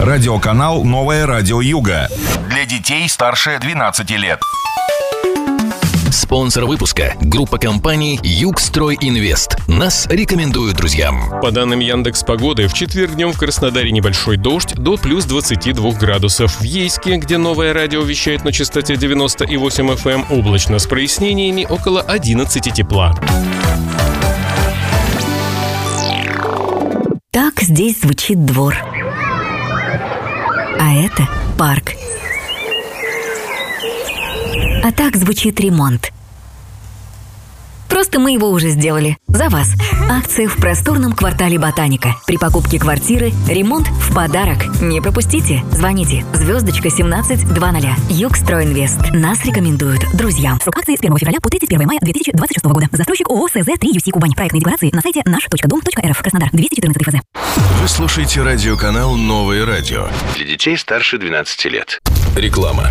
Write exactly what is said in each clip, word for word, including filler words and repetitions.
Радиоканал «Новое радио Юга». Для детей старше двенадцати лет. Спонсор выпуска – группа компаний «Югстройинвест». Нас рекомендуют друзьям. По данным Яндекс.Погоды, в четверг днем в Краснодаре небольшой дождь до плюс двадцати двух градусов. В Ейске, где новое радио вещает на частоте девяносто и восемь эф эм, облачно с прояснениями, около одиннадцати тепла. Так здесь звучит двор. А это парк. А так звучит ремонт. Просто мы его уже сделали. За вас. Акция в просторном квартале «Ботаника». При покупке квартиры ремонт в подарок. Не пропустите. Звоните. Звездочка семнадцать двадцать. Югстройинвест. Нас рекомендуют друзьям. Срок акции с первого февраля по тридцать первого мая две тысячи двадцать шестого года. Застройщик ООО СЗ три ю си Кубань. Проектные декларации на сайте наш точка дом точка эр эф. Краснодар. двести четырнадцать эф зэ. Вы слушаете радиоканал «Новое радио». Для детей старше двенадцати лет. Реклама.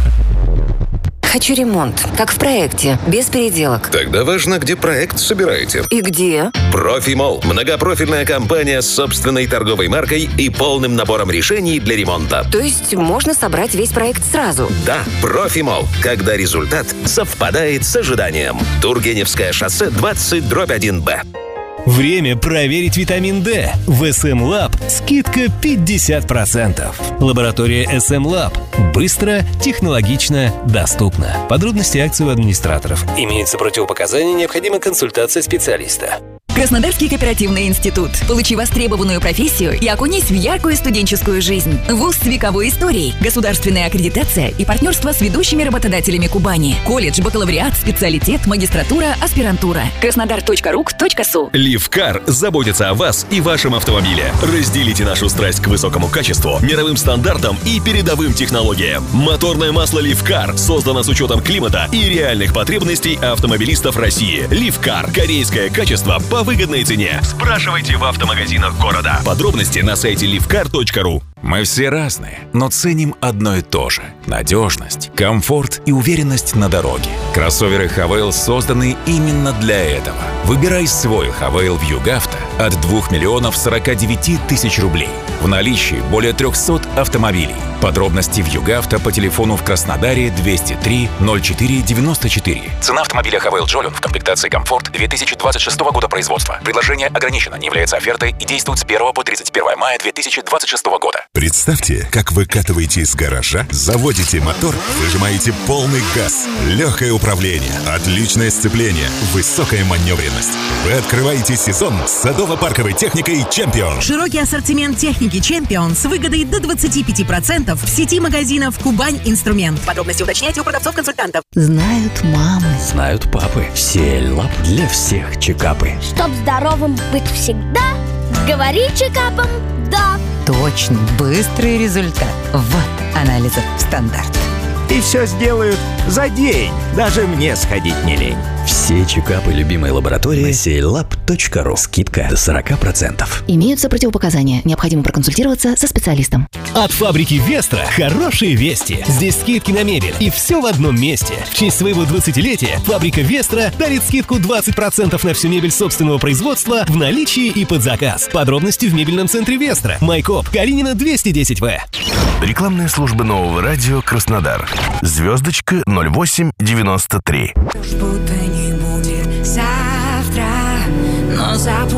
Хочу ремонт, как в проекте, без переделок. Тогда важно, где проект собираете. И где? Профимолл. Многопрофильная компания с собственной торговой маркой и полным набором решений для ремонта. То есть можно собрать весь проект сразу? Да, Профимолл. Когда результат совпадает с ожиданием. Тургеневское шоссе двадцать дробь один бэ. Время проверить витамин D. В эс эм Lab скидка пятьдесят процентов. Лаборатория эс эм Lab. Быстро, технологично, доступно. Подробности акции у администраторов. Имеются противопоказания, необходима консультация специалиста. Краснодарский кооперативный институт. Получи востребованную профессию и окунись в яркую студенческую жизнь. Вуз с вековой историей, государственная аккредитация и партнерство с ведущими работодателями Кубани. Колледж, бакалавриат, специалитет, магистратура, аспирантура. краснодар точка рук точка су. Ливкар заботится о вас и вашем автомобиле. Разделите нашу страсть к высокому качеству, мировым стандартам и передовым технологиям. Моторное масло Ливкар создано с учетом климата и реальных потребностей автомобилистов России. Ливкар. Корейское качество по выгодной цене. Спрашивайте в автомагазинах города. Подробности на сайте ливкар точка ру. Мы все разные, но ценим одно и то же – надежность, комфорт и уверенность на дороге. Кроссоверы Хавейл созданы именно для этого. Выбирай свой Хавейл в Югавто от двух миллионов сорока девяти тысяч рублей. В наличии более трехсот автомобилей. Подробности в Югавто по телефону в Краснодаре двести три ноль четыре девяносто четыре. Цена автомобиля Хавейл Джолион в комплектации «Комфорт» две тысячи двадцать шестого года производства. Предложение ограничено, не является офертой и действует с первого по тридцать первое мая две тысячи двадцать шестого года. Представьте, как выкатываете из гаража, заводите мотор, выжимаете полный газ, легкое управление, отличное сцепление, высокая маневренность. Вы открываете сезон с садово-парковой техникой «Чемпион». Широкий ассортимент техники «Чемпион» с выгодой до двадцати пяти процентов в сети магазинов «Кубань Инструмент». Подробности уточняйте у продавцов-консультантов. Знают мамы. Знают папы. Сиэль-Лаб для всех чекапы. Чтоб здоровым быть всегда, говори чекапом «да». Точный, быстрый результат. Вот анализов стандарт. И все сделают за день. Даже мне сходить не лень. Все чекапы любимой лаборатории на сиэль-лаб точка ру. Скидка до сорока процентов. Имеются противопоказания. Необходимо проконсультироваться со специалистом. От фабрики Вестра хорошие вести. Здесь скидки на мебель. И все в одном месте. В честь своего двадцатилетия фабрика Вестра дарит скидку двадцать процентов на всю мебель собственного производства в наличии и под заказ. Подробности в мебельном центре Вестра. Майкоп, Калинина, двести десять вэ. Рекламная служба Нового радио Краснодар. Звездочка ноль восемь девяносто три. Будто не будет завтра, но